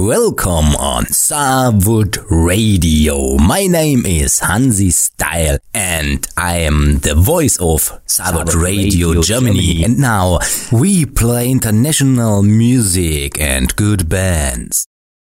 welcome on Starwood Radio. My name is Hansi Style and I am the voice of Starwood Radio Germany. And now we play international music and good bands.